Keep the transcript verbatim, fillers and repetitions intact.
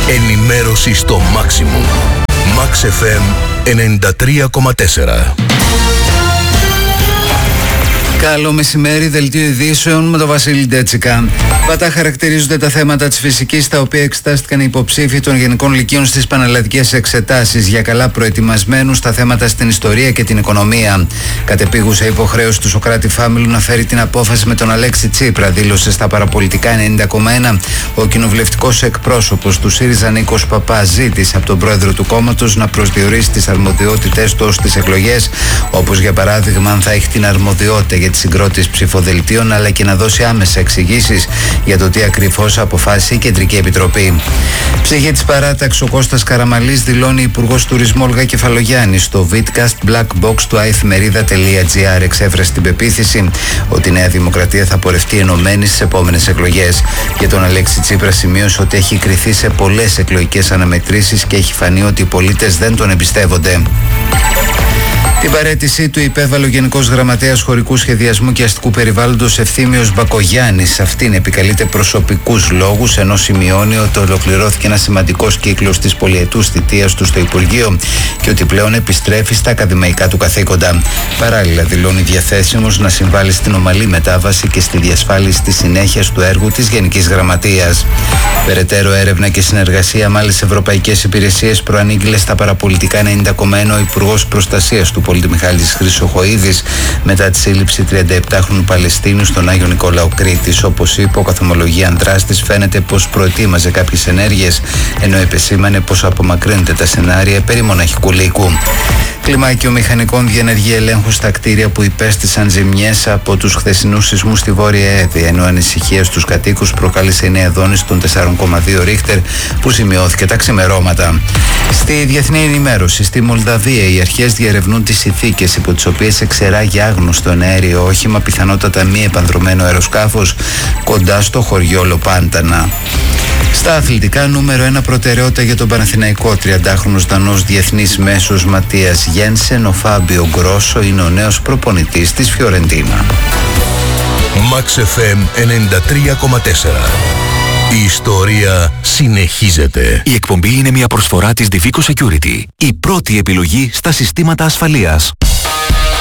Ενημέρωση στο maximum. Max εφ εμ ενενήντα τρία κόμμα τέσσερα. Καλό μεσημέρι, δελτίο ειδήσεων με τον Βασίλη Ντέτσικα. Βατά χαρακτηρίζονται τα θέματα της φυσικής, τα οποία εξετάστηκαν οι υποψήφοι των Γενικών Λυκείων στις πανελλαδικές εξετάσεις, για καλά προετοιμασμένους στα θέματα στην ιστορία και την οικονομία. Κατεπίγουσα υποχρέωση του Σωκράτη Φάμιλου να φέρει την απόφαση με τον Αλέξη Τσίπρα, δήλωσε στα παραπολιτικά ενενήντα κόμμα ένα. Ο κοινοβουλευτικός εκπρόσωπος του ΣΥΡΙΖΑ Νίκος Παπάς ζήτησε από τον πρόεδρο του κόμματος να προσδιορίσει τις αρμοδιότητες του ως τις εκλογές, όπως για παράδειγμα αν θα έχει την αρμοδιότητα για τη συγκρότηση ψηφοδελτίων, αλλά και να δώσει άμεσα εξηγήσεις για το τι ακριβώς αποφάσισε η Κεντρική Επιτροπή. Ψυχή της παράταξης, ο Κώστας Καραμαλής δηλώνει υπουργός τουρισμού Όλγα Κεφαλογιάννη. Στο vidcast black box του aefmerida.gr εξέφρασε την πεποίθηση ότι η Νέα Δημοκρατία θα πορευτεί ενωμένη στις επόμενες εκλογές. Για τον Αλέξη Τσίπρα σημείωσε ότι έχει κριθεί σε πολλές εκλογικές αναμετρήσεις και έχει φανεί ότι οι πολίτες δεν τον εμπιστεύονται. Την παραίτησή του υπέβαλε ο Γενικός Γραμματέας Χωρικού Σχεδιασμού και Αστικού Περιβάλλοντος Ευθύμιος Μπακογιάννης. Αυτήν επικαλείται προσωπικούς λόγους, ενώ σημειώνει ότι ολοκληρώθηκε ένα σημαντικός κύκλος της πολυετούς θητείας του στο Υπουργείο και ότι πλέον επιστρέφει στα ακαδημαϊκά του καθήκοντα. Παράλληλα, δηλώνει διαθέσιμος να συμβάλλει στην ομαλή μετάβαση και στη διασφάλιση της συνέχειας του έργου της Γενικής Γραμματείας. Περαιτέρω έρευνα και συνεργασία με άλλες ευρωπαϊκές υπηρεσίες προανήγγειλε στα παραπολιτικά ενενήντα κόμμα ένα ο Υπουργός Προστασίας του Πολίτη Μιχάλης Χρυσοχοΐδης μετά τη σύλληψη τριανταεπτάχρονου Παλαιστίνου στον Άγιο Νικόλαο Κρήτης. Όπως είπε, ο καθομολογίαν δράστης φαίνεται πως προετοίμαζε κάποιες ενέργειες, ενώ επεσήμανε πως απομακρύνεται τα σενάρια περί μοναχικού λύκου. Κλιμάκιο μηχανικών διενεργεί ελέγχου στα κτίρια που υπέστησαν ζημιές από τους χθεσινούς σεισμούς στη Βόρεια Εύη, ενώ ανησυχία στους κατοίκους προκάλεσε η νέα δόνηση των τέσσερα κόμμα δύο ρίχτερ που σημειώθηκε τα ξημερώματα. Στη διεθνή ενημέρωση, στη Μολδαβία, οι αρχές διερευνούν τις συνθήκες υπό τις οποίες εξερράγει άγνωστο εναέριο όχημα, πιθανότατα μη επανδρωμένο αεροσκάφος, κοντά στο χωριό Λοπάντανα. Στα αθλητικά, νούμερο ένα προτεραιότητα για τον Παναθηναϊκό. τριαντάχρονος Δανός διεθνής μέσος Ματίας Γένσεν, ο Φάμπιο Γκρόσο είναι ο νέος προπονητής της Φιωρεντίνα. Max εφ εμ ενενήντα τρία κόμμα τέσσερα. Η ιστορία συνεχίζεται. Η εκπομπή είναι μια προσφορά της Divico Security, η πρώτη επιλογή στα συστήματα ασφαλείας.